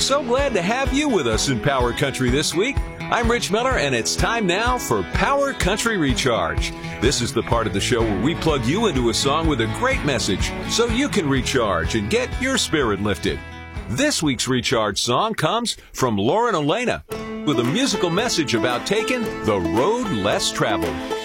so glad to have you with us in Power Country this week. I'm Rich Miller, and it's time now for Power Country Recharge. This is the part of the show where we plug you into a song with a great message so you can recharge and get your spirit lifted. This week's Recharge song comes from Lauren Elena with a musical message about taking the road less traveled.